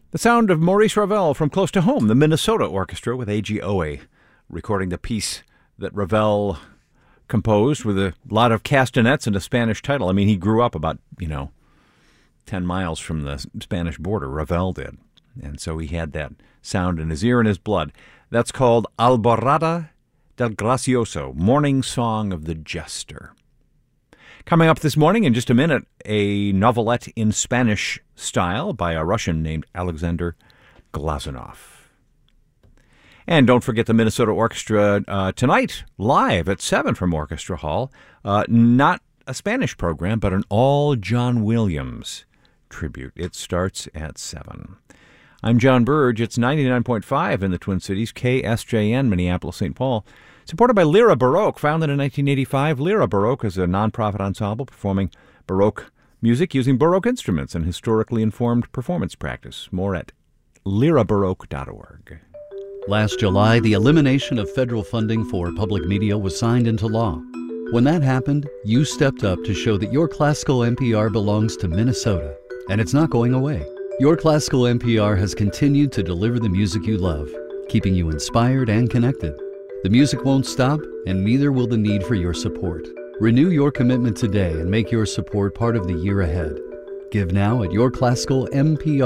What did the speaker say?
The sound of Maurice Ravel from close to home, the Minnesota Orchestra with A.G. Owe, recording the piece that Ravel composed with a lot of castanets and a Spanish title. I mean, he grew up about, 10 miles from the Spanish border, Ravel did. And so he had that sound in his ear and his blood. That's called Alborada del Gracioso, Morning Song of the Jester. Coming up this morning in just a minute, a novelette in Spanish style by a Russian named Alexander Glazunov. And don't forget the Minnesota Orchestra tonight, live at 7 from Orchestra Hall. Not a Spanish program, but an all John Williams tribute. It starts at 7. I'm John Burge. It's 99.5 in the Twin Cities, KSJN, Minneapolis, St. Paul. Supported by Lyra Baroque, founded in 1985. Lyra Baroque is a nonprofit ensemble performing Baroque music using Baroque instruments and historically informed performance practice. More at lyrabaroque.org. Last July, the elimination of federal funding for public media was signed into law. When that happened, you stepped up to show that your classical NPR belongs to Minnesota, and it's not going away. Your classical NPR has continued to deliver the music you love, keeping you inspired and connected. The music won't stop, and neither will the need for your support. Renew your commitment today and make your support part of the year ahead. Give now at yourclassicalnpr.org.